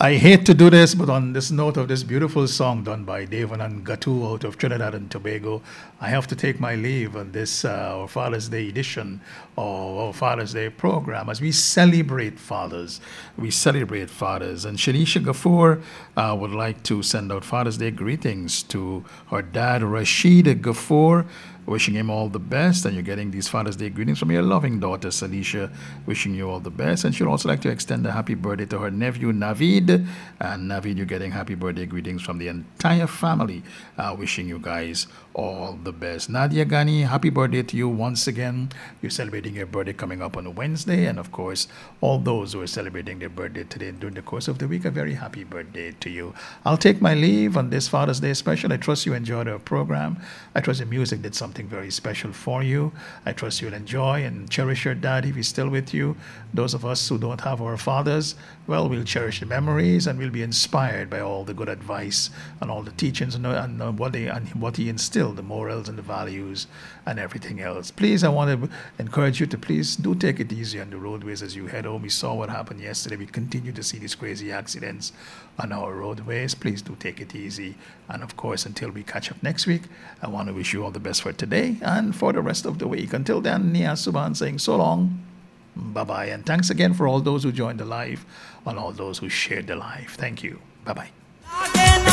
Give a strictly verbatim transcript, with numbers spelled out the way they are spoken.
I hate to do this, but on this note of this beautiful song done by Devanan Gatu out of Trinidad and Tobago, I have to take my leave on this uh, Father's Day edition of our Father's Day program as we celebrate fathers. We celebrate fathers. And Shanisha Gafoor uh, would like to send out Father's Day greetings to her dad, Rashid Gafoor, wishing him all the best. And you're getting these Father's Day greetings from your loving daughter, Salisha, wishing you all the best. And she'd also like to extend a happy birthday to her nephew, Navid. And Navid, you're getting happy birthday greetings from the entire family, uh, wishing you guys all the best. Nadia Ghani, happy birthday to you once again. You're celebrating your birthday coming up on a Wednesday. And of course, all those who are celebrating their birthday today during the course of the week, a very happy birthday to you. I'll take my leave on this Father's Day special. I trust you enjoyed our program. I trust the music did something very special for you. I trust you'll enjoy and cherish your daddy if he's still with you. Those of us who don't have our fathers, well, we'll cherish the memories and we'll be inspired by all the good advice and all the teachings and, and uh, what they and what he instilled, the morals and the values and everything else. Please, I want to encourage you to please do take it easy on the roadways as you head home. We saw what happened yesterday. We continue to see these crazy accidents on our roadways. Please do take it easy. And of course, until we catch up next week, I want to wish you all the best for today and for the rest of the week. Until then, Nia Suban saying so long, bye-bye. And thanks again for all those who joined the live and all those who shared the live. Thank you. Bye-bye.